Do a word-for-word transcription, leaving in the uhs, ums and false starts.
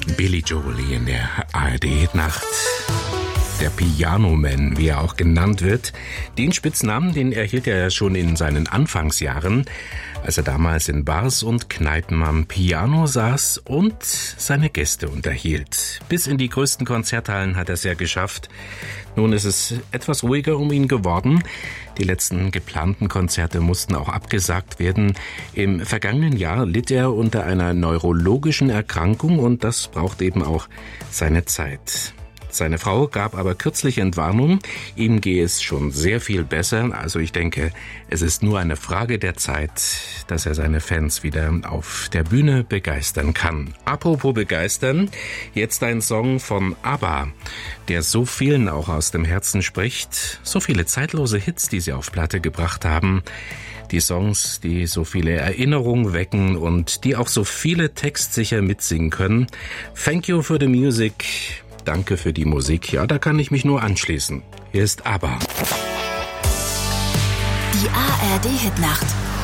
Billy Joel in der A R D-Hitnacht. Der Piano Man, wie er auch genannt wird. Den Spitznamen, den erhielt er schon in seinen Anfangsjahren, als er damals in Bars und Kneipen am Piano saß und seine Gäste unterhielt. Bis in die größten Konzerthallen hat er es ja geschafft. Nun ist es etwas ruhiger um ihn geworden. Die letzten geplanten Konzerte mussten auch abgesagt werden. Im vergangenen Jahr litt er unter einer neurologischen Erkrankung und das braucht eben auch seine Zeit. Seine Frau gab aber kürzlich Entwarnung, ihm gehe es schon sehr viel besser, also ich denke, es ist nur eine Frage der Zeit, dass er seine Fans wieder auf der Bühne begeistern kann. Apropos begeistern, jetzt ein Song von ABBA, der so vielen auch aus dem Herzen spricht, so viele zeitlose Hits, die sie auf Platte gebracht haben, die Songs, die so viele Erinnerungen wecken und die auch so viele textsicher mitsingen können. Thank you for the music. Danke für die Musik. Ja, da kann ich mich nur anschließen. Hier ist ABBA. Die A R D-Hitnacht.